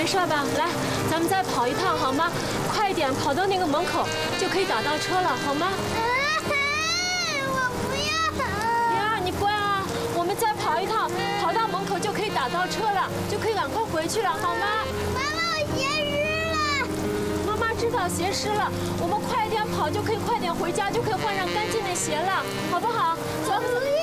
没事吧？来，咱们再跑一趟好吗？快一点，跑到那个门口就可以打到车了，好吗？ 我不要。 呀，你乖啊！我们再跑一趟，跑到门口就可以打到车了，就可以赶快回去了，好吗？ 妈妈，我鞋湿了。 妈妈知道鞋湿了，我们快一点跑就可以快点回家，就可以换上干净的鞋了，好不好？走。 不要。